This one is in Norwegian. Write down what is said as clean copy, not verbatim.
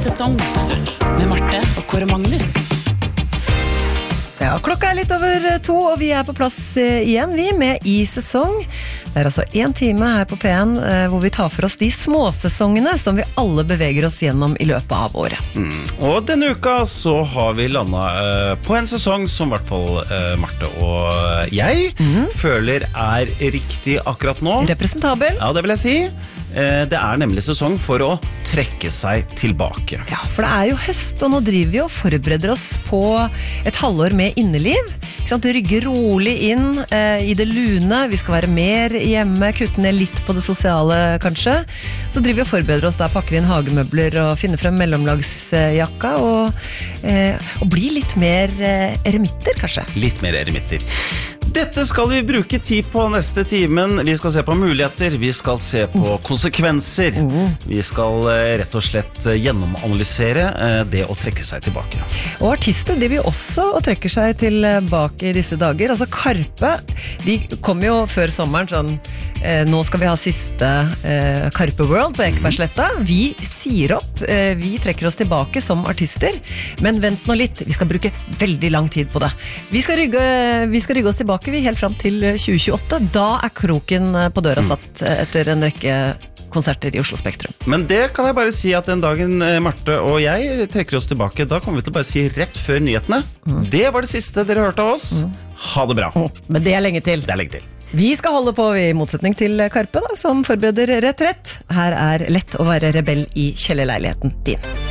sesong med Marte og Kåre Magnus. Ja, klokka litt over 2, og vi på plass igjen, vi med I sesong. Det altså 1 time her på P1 hvor vi tar for oss de småsesongene som vi alle beveger oss gjennom I løpet av året. Og denne uka så har vi landet på en sesong som I hvert fall Marte og jeg føler riktig akkurat nå. Representabel. Ja, det vil jeg si. Det nemlig sesong for å trekke seg tilbake. Ja, for det jo høst, og nå driver vi og forbereder oss på et halvår med inneliv. Ikke sant? Rygge rolig inn I det lune. Vi skal være mer hjemme, kutte ned litt på det sosiale, kanskje. Så driver vi og forbereder oss, pakker inn hagemøbler og finner frem mellomlagsjakka og blir litt mer eremitter, kanskje. Litt mer eremitter. Dette skal vi bruke tid på neste timen. Vi skal se på muligheter, vi skal se på konsekvenser. Vi skal rett og slett gjennomanalysere det å trekke seg tilbake. Og artister driver jo også og trekker seg tilbake I disse dager. Altså Karpe, de kom jo før sommeren sånn, nå skal vi ha siste Karpe World på Ekebergsletta. Vi sier opp, vi trekker oss tilbake som artister, men vent nå litt, vi skal bruke veldig lang tid på det. Vi skal rygge oss tilbake vi helt frem til 2028. Da kroken på døra satt etter en rekke konserter I Oslo Spektrum. Men det kan jeg bare si at den dagen Marte og jeg trekker oss tilbake, da kommer vi til å bare si rett før nyhetene. Det var det siste dere hørte av oss. Ha det bra. Men det lenge til. Det lenge til. Vi skal holde på I motsetning til Karpe da, som forbereder rett. Her lett å være rebell I kjellerleiligheten din.